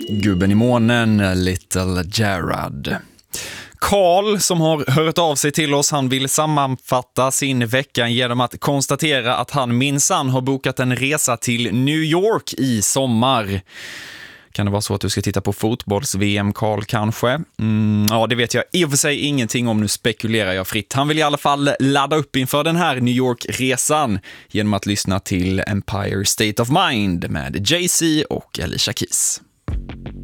Gubben i månen, Little Gerard. Carl som har hört av sig till oss, han vill sammanfatta sin vecka genom att konstatera att han minsann har bokat en resa till New York i sommar. Kan det vara så att du ska titta på fotbolls-VM, Carl, kanske? Ja, det vet jag i och för sig ingenting om, nu spekulerar jag fritt. Han vill i alla fall ladda upp inför den här New York-resan genom att lyssna till Empire State of Mind med Jay-Z och Alicia Keys.